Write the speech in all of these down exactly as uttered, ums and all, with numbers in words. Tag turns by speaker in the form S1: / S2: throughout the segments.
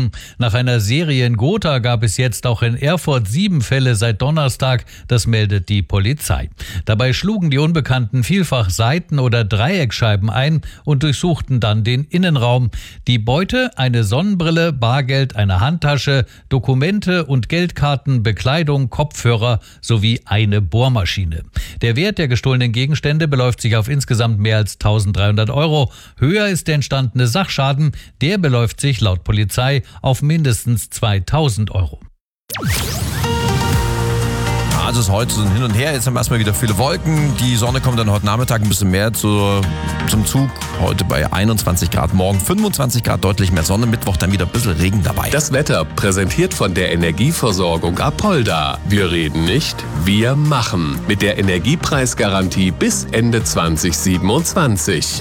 S1: gebrochen. Nach einer Serie in Gotha gab es jetzt auch in Erfurt sieben Fälle seit Donnerstag. Das meldet die Polizei. Dabei schlugen die Unbekannten vielfach Seiten- oder Dreieckscheiben ein und durchsuchten dann den Innenraum. Die Beute: eine Sonnenbrille, Bargeld, eine Handtasche, Dokumente und Geldkarten, Bekleidung, Kopfhörer sowie eine Bohrmaschine. Der Wert der gestohlenen Gegenstände beläuft sich auf insgesamt mehr als eintausenddreihundert Euro. Höher ist der entstandene Sachschaden. Der beläuft sich laut Polizei auf mindestens zweitausend Euro.
S2: Also es ist heute so ein Hin und Her. Jetzt haben wir erstmal wieder viele Wolken. Die Sonne kommt dann heute Nachmittag ein bisschen mehr zu, zum Zug. Heute bei einundzwanzig Grad, morgen fünfundzwanzig Grad, deutlich mehr Sonne. Mittwoch dann wieder ein bisschen Regen dabei.
S3: Das Wetter präsentiert von der Energieversorgung Apolda. Wir reden nicht, wir machen. Mit der Energiepreisgarantie bis Ende zwanzig siebenundzwanzig.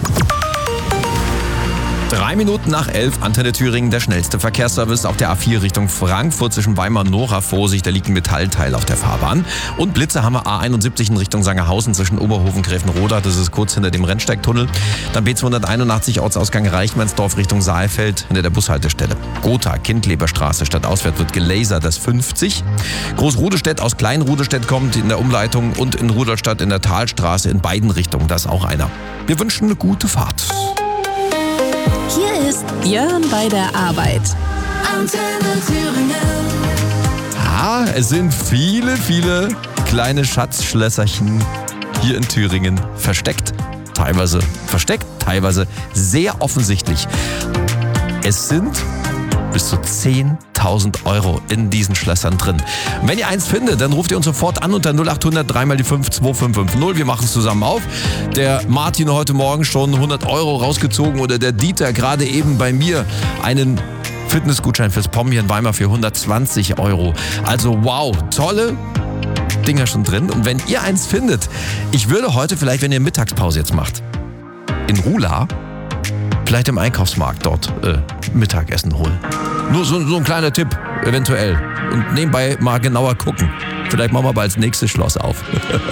S2: Drei Minuten nach elf, Antenne Thüringen, der schnellste Verkehrsservice auf der A vier Richtung Frankfurt zwischen Weimar und Nora. Vorsicht, da liegt ein Metallteil auf der Fahrbahn. Und Blitze haben wir A einundsiebzig in Richtung Sangerhausen zwischen Oberhofen und Gräfenroda. Das ist kurz hinter dem Rennsteigtunnel. Dann B zweihunderteinundachtzig Ortsausgang Reichmannsdorf Richtung Saalfeld hinter der Bushaltestelle. Gotha, Kindleberstraße, stadtauswärts wird gelasert, das fünfzig. Großrudestedt aus Kleinrudestedt kommt in der Umleitung und in Rudolstadt in der Talstraße in beiden Richtungen. Das ist auch einer. Wir wünschen eine gute Fahrt.
S4: Hier ist Björn bei der Arbeit.
S5: Antenne Thüringen.
S2: Ja, es sind viele, viele kleine Schatzschlösserchen hier in Thüringen versteckt. Teilweise versteckt, teilweise sehr offensichtlich. Es sind bis zu zehntausend Euro in diesen Schlössern drin. Und wenn ihr eins findet, dann ruft ihr uns sofort an unter null acht hundert drei mal die fünf zwei fünf fünf null. Wir machen es zusammen auf. Der Martin heute Morgen schon hundert Euro rausgezogen oder der Dieter gerade eben bei mir einen Fitnessgutschein fürs Pommi in Weimar für hundertzwanzig Euro. Also wow, tolle Dinger schon drin. Und wenn ihr eins findet, ich würde heute vielleicht, wenn ihr Mittagspause jetzt macht, in Rula vielleicht im Einkaufsmarkt dort äh, Mittagessen holen. Nur so, so ein kleiner Tipp, eventuell. Und nebenbei mal genauer gucken. Vielleicht machen wir bald das nächste Schloss auf.